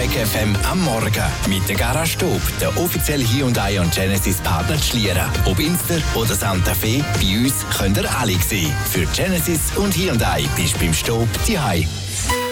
Track FM am Morgen mit der Garage Stub, der offizielle Hyundai und Genesis Partner Schlieren. Ob Inster oder Santa Fe, bei uns könnt ihr alle sehen. Für Genesis und Hyundai bist du beim Stub zu Hause.